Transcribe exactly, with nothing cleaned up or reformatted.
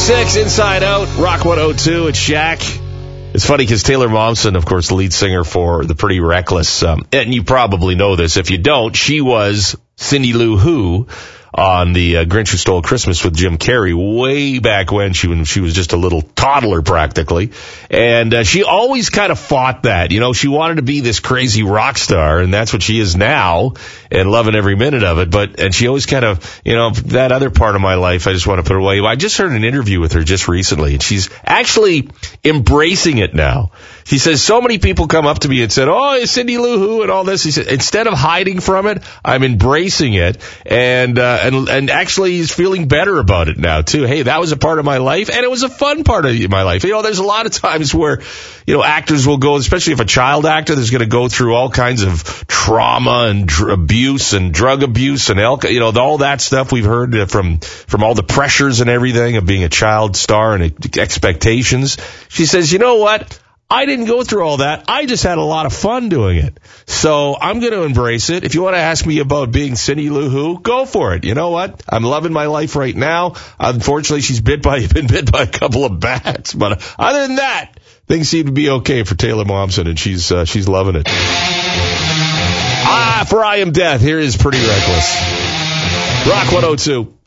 six, Inside Out, Rock one oh two, it's Shaq. It's funny because Taylor Momsen, of course, the lead singer for The Pretty Reckless, um, and you probably know this. If you don't, she was Cindy Lou Who on the uh, Grinch Who Stole Christmas with Jim Carrey way back when she, when she was just a little toddler practically. And uh, she always kind of fought that. You know, she wanted to be this crazy rock star, and that's what she is now, and loving every minute of it. But, and she always kind of, you know, that other part of my life, I just want to put away. I just heard an interview with her just recently, and she's actually embracing it now. She says, so many people come up to me and said, oh, it's Cindy Lou Who and all this. He said, instead of hiding from it, I'm embracing it, and, uh, and, and actually he's feeling better about it now, too. Hey, that was a part of my life, and it was a fun part of my life. You know, there's a lot of times where, you know, actors will go, especially if a child actor, there's going to go through all kinds of trauma and dr- abuse and drug abuse and alcohol, you know, all that stuff we've heard from, from all the pressures and everything of being a child star and expectations. She says, you know what? I didn't go through all that. I just had a lot of fun doing it. So I'm going to embrace it. If you want to ask me about being Cindy Lou Who, go for it. You know what? I'm loving my life right now. Unfortunately, she's bit by, been bit by a couple of bats. But other than that, things seem to be okay for Taylor Momsen, and she's uh, she's loving it. Ah, for I Am Death, here is Pretty Reckless. Rock one oh two.